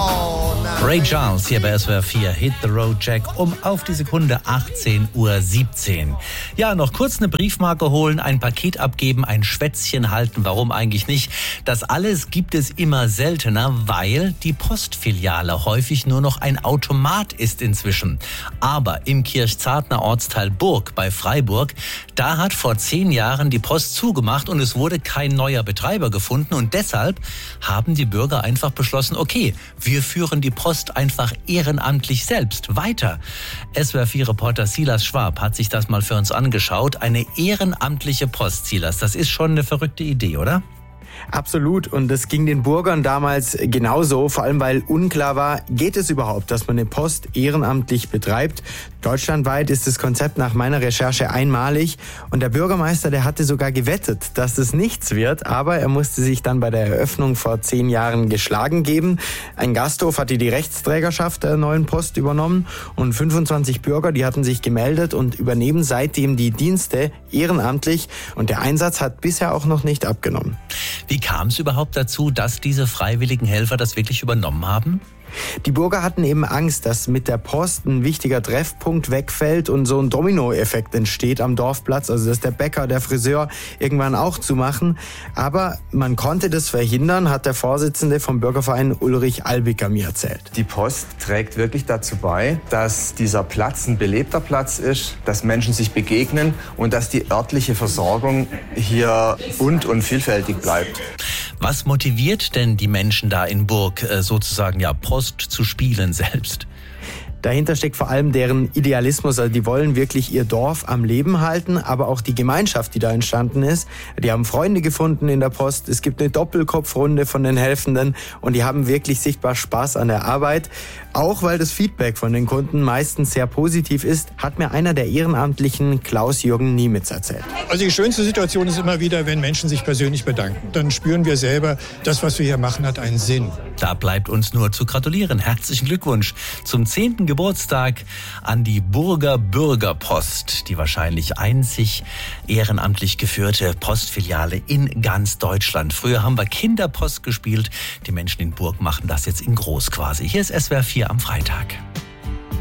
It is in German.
Ray Charles hier bei SWR 4, Hit the Road Jack, auf die Sekunde 18:17 Uhr. Ja, noch kurz eine Briefmarke holen, ein Paket abgeben, ein Schwätzchen halten, warum eigentlich nicht? Das alles gibt es immer seltener, weil die Postfiliale häufig nur noch ein Automat ist inzwischen. Aber im Kirchzartner Ortsteil Burg bei Freiburg, da hat vor 10 Jahren die Post zugemacht und es wurde kein neuer Betreiber gefunden und deshalb haben die Bürger einfach beschlossen, okay, wir führen die Post einfach ehrenamtlich selbst weiter. SWR4-Reporter Silas Schwab hat sich das mal für uns angeschaut. Eine ehrenamtliche Post, Silas, das ist schon eine verrückte Idee, oder? Absolut. Und das ging den Burgern damals genauso, vor allem weil unklar war, geht es überhaupt, dass man eine Post ehrenamtlich betreibt. Deutschlandweit ist das Konzept nach meiner Recherche einmalig und der Bürgermeister, der hatte sogar gewettet, dass das nichts wird, aber er musste sich dann bei der Eröffnung vor 10 Jahren geschlagen geben. Ein Gasthof hatte die Rechtsträgerschaft der neuen Post übernommen und 25 Bürger, die hatten sich gemeldet und übernehmen seitdem die Dienste ehrenamtlich und der Einsatz hat bisher auch noch nicht abgenommen. Wie kam es überhaupt dazu, dass diese freiwilligen Helfer das wirklich übernommen haben? Die Bürger hatten eben Angst, dass mit der Post ein wichtiger Treffpunkt wegfällt und so ein Dominoeffekt entsteht am Dorfplatz, also dass der Bäcker, der Friseur irgendwann auch zumachen. Aber man konnte das verhindern, hat der Vorsitzende vom Bürgerverein Ulrich Albiker mir erzählt. Die Post trägt wirklich dazu bei, dass dieser Platz ein belebter Platz ist, dass Menschen sich begegnen und dass die örtliche Versorgung hier bunt und vielfältig bleibt. Was motiviert denn die Menschen da in Burg, sozusagen ja Post zu spielen selbst? Dahinter steckt vor allem deren Idealismus. Also die wollen wirklich ihr Dorf am Leben halten, aber auch die Gemeinschaft, die da entstanden ist. Die haben Freunde gefunden in der Post. Es gibt eine Doppelkopfrunde von den Helfenden und die haben wirklich sichtbar Spaß an der Arbeit. Auch weil das Feedback von den Kunden meistens sehr positiv ist, hat mir einer der Ehrenamtlichen, Klaus-Jürgen Niemitz, erzählt. Also die schönste Situation ist immer wieder, wenn Menschen sich persönlich bedanken. Dann spüren wir selber, das, was wir hier machen, hat einen Sinn. Da bleibt uns nur zu gratulieren. Herzlichen Glückwunsch zum 10. Geburtstag an die Burger Bürgerpost, die wahrscheinlich einzig ehrenamtlich geführte Postfiliale in ganz Deutschland. Früher haben wir Kinderpost gespielt. Die Menschen in Burg machen das jetzt in groß quasi. Hier ist SWR 4 am Freitag.